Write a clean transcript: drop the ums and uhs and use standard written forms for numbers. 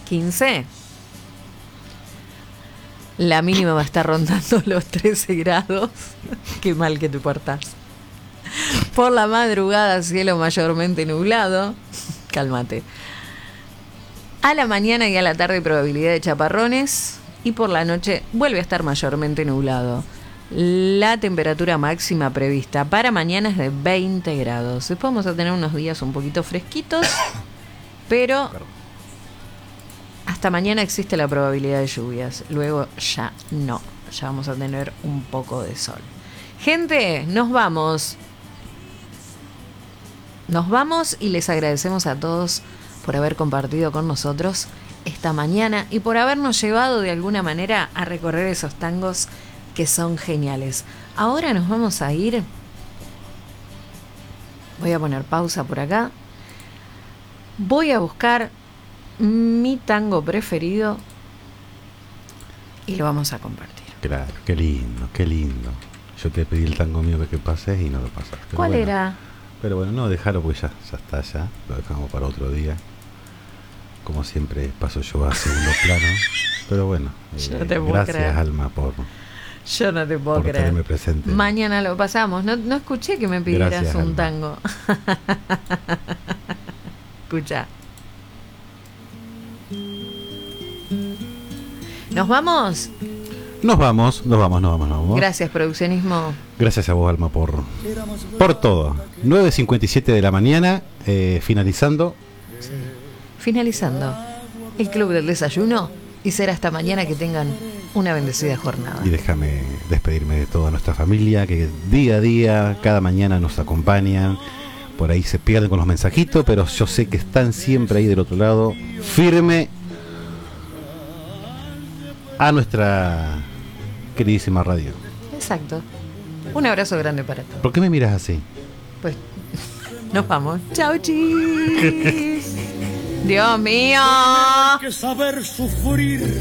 15. La mínima va a estar rondando los 13 grados. Qué mal que te portás. Por la madrugada, cielo mayormente nublado. Cálmate. A la mañana y a la tarde, probabilidad de chaparrones. Y por la noche vuelve a estar mayormente nublado. La temperatura máxima prevista para mañana es de 20 grados. Después vamos a tener unos días un poquito fresquitos, pero hasta mañana existe la probabilidad de lluvias. Luego ya no. Ya vamos a tener un poco de sol. Gente, nos vamos. Nos vamos y les agradecemos a todos por haber compartido con nosotros esta mañana y por habernos llevado de alguna manera a recorrer esos tangos que son geniales. Ahora nos vamos a ir. Voy a poner pausa por acá. Voy a buscar mi tango preferido y lo vamos a compartir. Claro, qué lindo, qué lindo. Yo te pedí el tango mío que pases y no lo pasaste. ¿Cuál bueno, era? Pero bueno, no, déjalo porque ya está, ya. Lo dejamos para otro día. Como siempre paso yo a segundo plano. Pero bueno, Yo no te puedo gracias creer. Alma por Yo no te puedo creer. tenerme presente. Mañana lo pasamos. No escuché que me pidieras Gracias, un Alma. tango. Escucha. ¿Nos vamos? Nos vamos. Gracias, produccionismo. Gracias a vos, Alma, por todo. 9:57 de la mañana, finalizando. Finalizando el Club del Desayuno y será hasta mañana. Que tengan una bendecida jornada. Y déjame despedirme de toda nuestra familia que día a día, cada mañana nos acompañan. Por ahí se pierden con los mensajitos, pero yo sé que están siempre ahí del otro lado, firme a nuestra queridísima radio. Exacto. Un abrazo grande para todos. ¿Por qué me miras así? Pues nos vamos. Chau, chis. Dios mío. Que saber sufrir.